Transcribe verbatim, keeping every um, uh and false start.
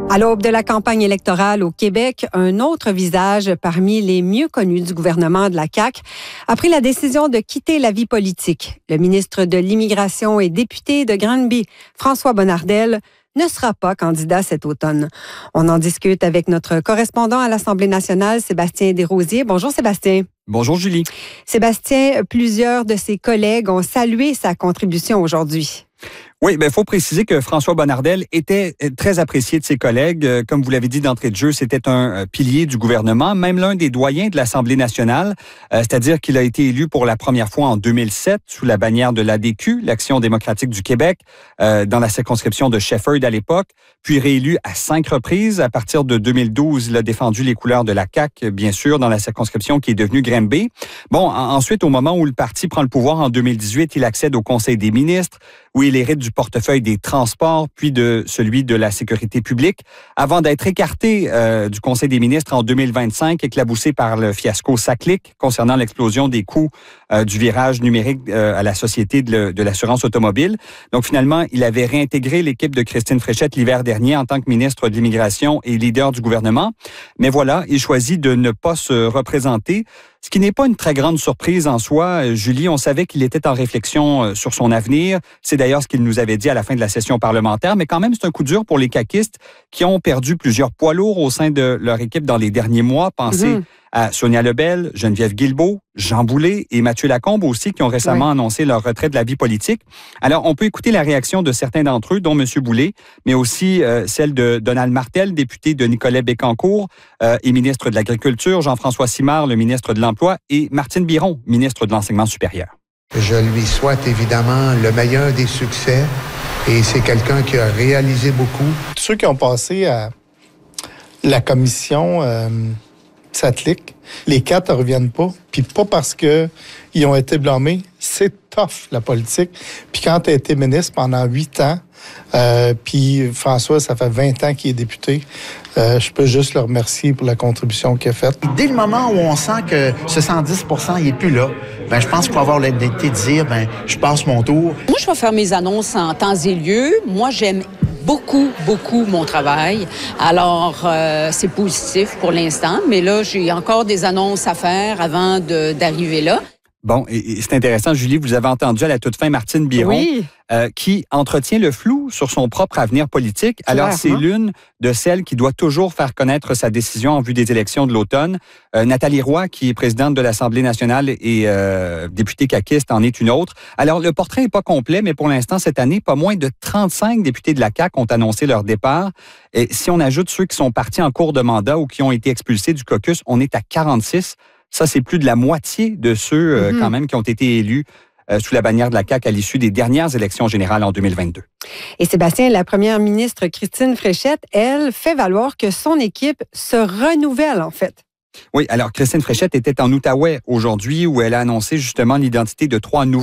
À l'aube de la campagne électorale au Québec, un autre visage parmi les mieux connus du gouvernement de la C A Q a pris la décision de quitter la vie politique. Le ministre de l'Immigration et député de Granby, François Bonnardel, ne sera pas candidat cet automne. On en discute avec notre correspondant à l'Assemblée nationale, Sébastien Desrosiers. Bonjour Sébastien. Bonjour Julie. Sébastien, plusieurs de ses collègues ont salué sa contribution aujourd'hui. Oui, bien, il faut préciser que François Bonnardel était très apprécié de ses collègues. Comme vous l'avez dit d'entrée de jeu, c'était un pilier du gouvernement, même l'un des doyens de l'Assemblée nationale, euh, c'est-à-dire qu'il a été élu pour la première fois en deux mille sept sous la bannière de l'A D Q, l'Action démocratique du Québec, euh, dans la circonscription de Shefford à l'époque, puis réélu à cinq reprises. À partir de deux mille douze, il a défendu les couleurs de la C A Q, bien sûr, dans la circonscription qui est devenue Granby. Bon, ensuite, au moment où le parti prend le pouvoir en deux mille dix-huit, il accède au Conseil des ministres, où il hérite du portefeuille des transports, puis de celui de la sécurité publique, avant d'être écarté euh, du Conseil des ministres en deux mille vingt-cinq, éclaboussé par le fiasco SACLIC concernant l'explosion des coûts euh, du virage numérique euh, à la Société de, le, de l'assurance automobile. Donc finalement, il avait réintégré l'équipe de Christine Fréchette l'hiver dernier en tant que ministre de l'Immigration et leader du gouvernement. Mais voilà, il choisit de ne pas se représenter. Ce qui n'est pas une très grande surprise en soi. Julie, on savait qu'il était en réflexion sur son avenir. C'est d'ailleurs ce qu'il nous avait dit à la fin de la session parlementaire. Mais quand même, c'est un coup dur pour les caquistes qui ont perdu plusieurs poids lourds au sein de leur équipe dans les derniers mois. Pensez mmh. à Sonia Lebel, Geneviève Guilbeault, Jean Boulet et Mathieu Lacombe aussi, qui ont récemment oui. annoncé leur retrait de la vie politique. Alors, on peut écouter la réaction de certains d'entre eux, dont M. Boulet, mais aussi euh, celle de Donald Martel, député de Nicolet-Bécancour euh, et ministre de l'Agriculture, Jean-François Simard, le ministre de l'Emploi, et Martine Biron, ministre de l'Enseignement supérieur. Je lui souhaite évidemment le meilleur des succès et c'est quelqu'un qui a réalisé beaucoup. Tous ceux qui ont passé à la commission euh, SACLIC, les quatre ne reviennent pas, puis pas parce qu'ils ont été blâmés, c'est tough la politique. Puis quand tu as été ministre pendant huit ans, euh, puis François, ça fait vingt ans qu'il est député, euh, je peux juste le remercier pour la contribution qu'il a faite. Dès le moment où on sent que ce cent dix pour cent n'est plus là, ben je pense qu'il faut avoir l'honnêteté de dire, ben je passe mon tour. Moi, je vais faire mes annonces en temps et lieu. Moi, j'aime beaucoup, beaucoup mon travail. Alors, euh, c'est positif pour l'instant, mais là, j'ai encore des annonces à faire avant de, d'arriver là. Bon, et, et c'est intéressant, Julie, vous avez entendu à la toute fin Martine Biron, oui. euh, qui entretient le flou sur son propre avenir politique. Alors, Clairement. c'est l'une de celles qui doit toujours faire connaître sa décision en vue des élections de l'automne. Euh, Nathalie Roy, qui est présidente de l'Assemblée nationale et euh, députée caquiste, en est une autre. Alors, le portrait n'est pas complet, mais pour l'instant, cette année, pas moins de trente-cinq députés de la C A Q ont annoncé leur départ. Et si on ajoute ceux qui sont partis en cours de mandat ou qui ont été expulsés du caucus, on est à quarante-six. Ça, c'est plus de la moitié de ceux, euh, mm-hmm. quand même, qui ont été élus euh, sous la bannière de la C A Q à l'issue des dernières élections générales en deux mille vingt-deux. Et Sébastien, la première ministre Christine Fréchette, elle, fait valoir que son équipe se renouvelle, en fait. Oui, alors Christine Fréchette était en Outaouais aujourd'hui où elle a annoncé justement l'identité de trois nouveaux